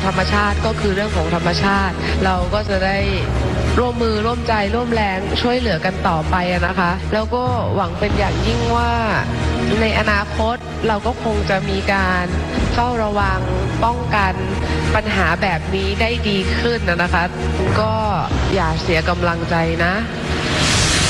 ธรรมชาติก็คือเรื่องของธรรมชาติเราก็จะได้ร่วมมือร่วมใจร่วมแรงช่วยเหลือกันต่อไปนะคะแล้วก็หวังเป็นอย่างยิ่งว่าในอนาคตเราก็คงจะมีการเฝ้าระวังป้องกันปัญหาแบบนี้ได้ดีขึ้นนะคะก็อย่าเสียกำลังใจนะ